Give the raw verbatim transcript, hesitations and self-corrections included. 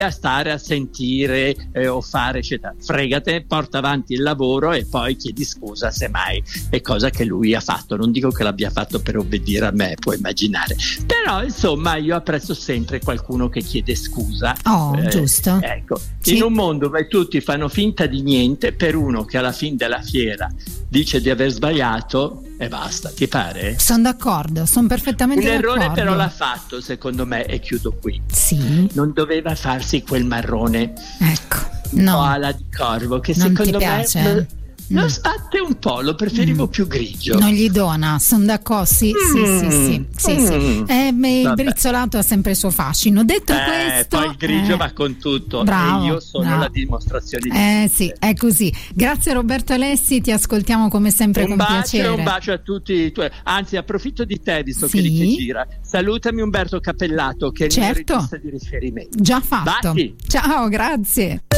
a stare a sentire eh, o fare eccetera. Fregate, porta avanti il lavoro e poi chiedi scusa se mai è cosa che lui ha fatto. Non dico che l'abbia fatto per obbedire a me, puoi immaginare, però insomma io apprezzo sempre qualcuno che chiede scusa. Oh, eh, giusto. Ecco, sì. In un mondo dove tutti fanno finta di niente, per uno che alla fine della fiera dice di aver sbagliato e basta, ti pare? Sono d'accordo, sono perfettamente un d'accordo. Un errore però l'ha fatto, secondo me, e chiudo qui. Sì. Non doveva farsi quel marrone, ecco, un no. po' ala di corvo, che non secondo ti me piace? lo, lo mm. sbatte un po', lo preferivo mm. più grigio. Non gli dona, sono d'accordo, sì, mm. sì, sì, sì, sì, mm. sì. Eh, il brizzolato ha sempre il suo fascino. Detto eh, questo, poi il grigio eh, va con tutto, bravo, e io sono bravo. la dimostrazione di Eh sì, è così. Grazie Roberto Alessi, ti ascoltiamo come sempre un con bacio, piacere. Un bacio a tutti i tuoi. Anzi, approfitto di te, visto sì? che lì che gira. Salutami Umberto Cappellato, che è il certo. mio regista di riferimento. Già fatto. Batti. Ciao, grazie.